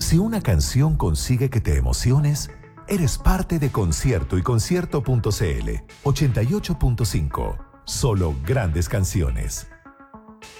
Si una canción consigue que te emociones, eres parte de Concierto y Concierto.cl 88.5. Solo grandes canciones.